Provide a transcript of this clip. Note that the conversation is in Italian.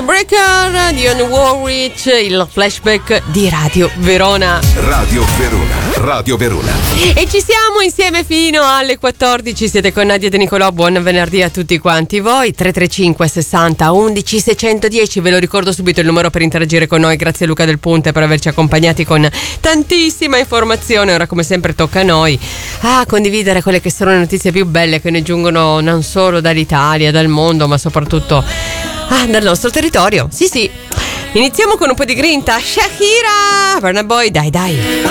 Breaker di On Warwick, il flashback di Radio Verona. Radio Verona, Radio Verona. E ci siamo insieme fino alle 14. Siete con Nadia De Nicolò. Buon venerdì a tutti quanti voi. 335 60 11 610. Ve lo ricordo subito il numero per interagire con noi. Grazie a Luca Del Ponte per averci accompagnati con tantissima informazione. Ora come sempre tocca a noi condividere quelle che sono le notizie più belle che ne giungono non solo dall'Italia, dal mondo, ma soprattutto dal nostro territorio. Sì. Iniziamo con un po' di grinta. Shakira, Burna Boy, dai.